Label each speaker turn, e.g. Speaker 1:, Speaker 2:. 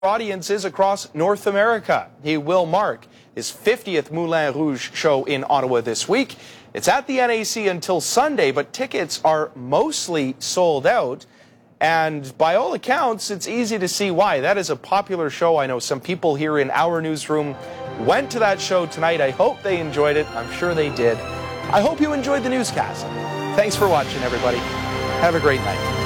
Speaker 1: audiences across North America. He will mark his 50th Moulin Rouge show in Ottawa this week. It's at the NAC until Sunday, but tickets are mostly sold out. And by all accounts, it's easy to see why. That is a popular show. I know some people here in our newsroom went to that show tonight. I hope they enjoyed it. I'm sure they did. I hope you enjoyed the newscast. Thanks for watching, everybody. Have a great night.